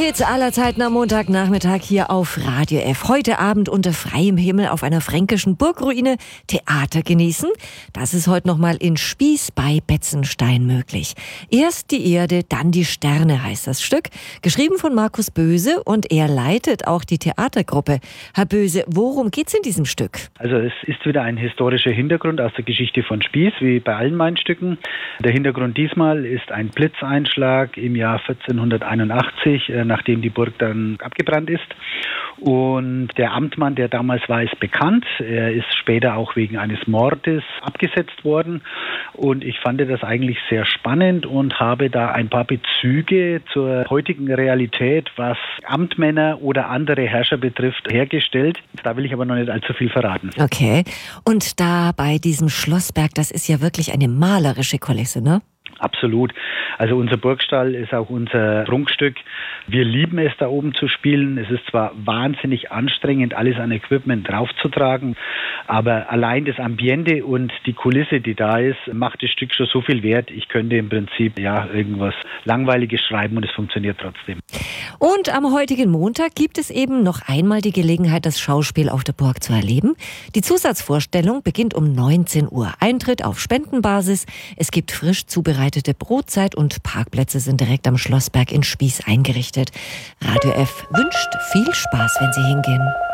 Hits aller Zeiten am Montagnachmittag hier auf Radio F. Heute Abend unter freiem Himmel auf einer fränkischen Burgruine Theater genießen. Das ist heute nochmal in Spieß bei Betzenstein möglich. Erst die Erde, dann die Sterne heißt das Stück. Geschrieben von Markus Böse und er leitet auch die Theatergruppe. Herr Böse, worum geht's in diesem Stück? Also es ist wieder ein historischer Hintergrund aus der Geschichte von Spieß, wie bei allen meinen Stücken. Der Hintergrund diesmal ist ein Blitzeinschlag im Jahr 1481, nachdem die Burg dann abgebrannt ist. Und der Amtmann, der damals war, ist bekannt. Er ist später auch wegen eines Mordes abgesetzt worden. Und ich fand das eigentlich sehr spannend und habe da ein paar Bezüge zur heutigen Realität, was Amtmänner oder andere Herrscher betrifft, hergestellt. Da will ich aber noch nicht allzu viel verraten. Okay. Und da bei diesem Schlossberg, das ist ja wirklich eine malerische Kulisse, ne? Absolut. Also unser Burgstall ist auch unser Prunkstück. Wir lieben es, da oben zu spielen. Es ist zwar wahnsinnig anstrengend, alles an Equipment draufzutragen, aber allein das Ambiente und die Kulisse, die da ist, macht das Stück schon so viel wert. Ich könnte im Prinzip irgendwas Langweiliges schreiben und es funktioniert trotzdem. Und am heutigen Montag gibt es eben noch einmal die Gelegenheit, das Schauspiel auf der Burg zu erleben. Die Zusatzvorstellung beginnt um 19 Uhr. Eintritt auf Spendenbasis. Es gibt frisch zubereitete Brotzeit und Parkplätze sind direkt am Schlossberg in Spieß eingerichtet. Radio F wünscht viel Spaß, wenn Sie hingehen.